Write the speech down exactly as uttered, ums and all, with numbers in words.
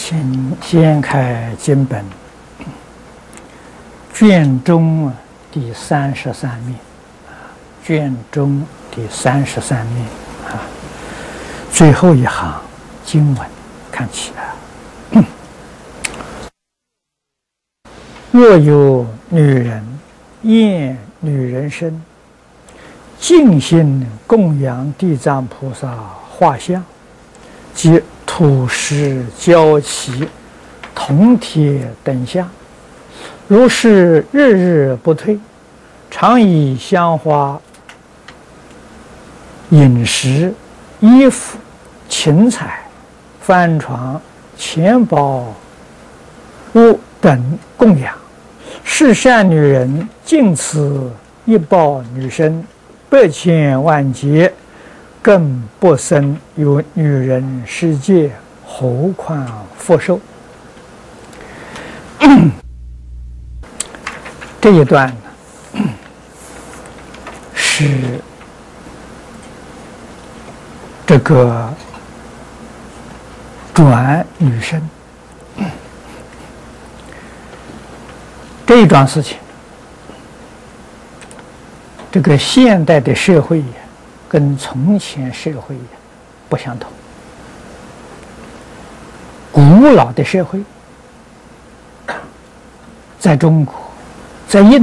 请掀开经本卷中第三十三面，卷中第三十三面啊，最后一行经文看起来。若有女人厌女人身，尽心供养地藏菩萨画像，即土石、胶漆、铜铁等像，如是日日不退，常以香花、饮食、衣服、芹菜、帆床、钱宝物等供养，是善女人尽此一报女身，百千万劫，更不生有女人世界，何况复受。这一段呢，是这个转女身这一桩事情。这个现代的社会跟从前社会不相同。古老的社会，在中国，在印